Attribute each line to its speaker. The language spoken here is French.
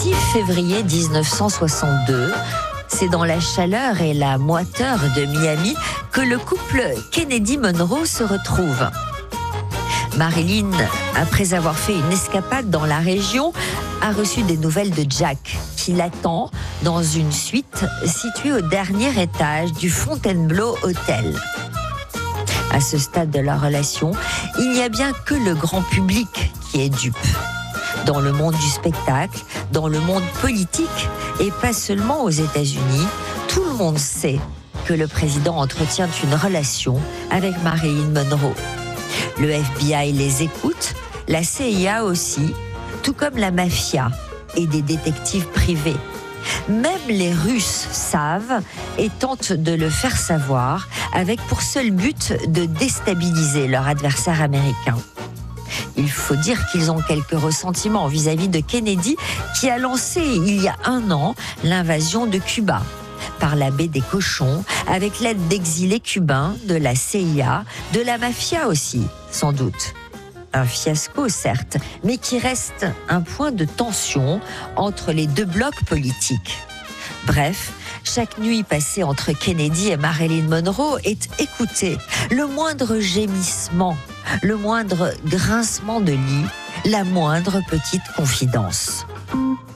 Speaker 1: 6 février 1962, c'est dans la chaleur et la moiteur de Miami que le couple Kennedy-Monroe se retrouve. Marilyn, après avoir fait une escapade dans la région, a reçu des nouvelles de Jack, qui l'attend dans une suite située au dernier étage du Fontainebleau Hotel. À ce stade de leur relation, il n'y a bien que le grand public qui est dupe. Dans le monde du spectacle, dans le monde politique, et pas seulement aux États-Unis, tout le monde sait que le président entretient une relation avec Marilyn Monroe. Le FBI les écoute, la CIA aussi, tout comme la mafia et des détectives privés. Même les Russes savent et tentent de le faire savoir, avec pour seul but de déstabiliser leur adversaire américain. Il faut dire qu'ils ont quelques ressentiments vis-à-vis de Kennedy, qui a lancé il y a 1 an l'invasion de Cuba par la baie des Cochons, avec l'aide d'exilés cubains, de la CIA, de la mafia aussi, sans doute. Un fiasco, certes, mais qui reste un point de tension entre les deux blocs politiques. Bref, chaque nuit passée entre Kennedy et Marilyn Monroe est écoutée. Le moindre gémissement, le moindre grincement de lit, la moindre petite confidence.